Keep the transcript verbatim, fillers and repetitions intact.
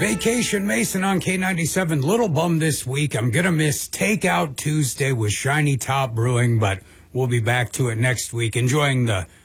Vacation Mason on K ninety-seven. Little bum this week. I'm going to miss Takeout Tuesday with Shiny Top Brewing, but we'll be back to it next week. Enjoying the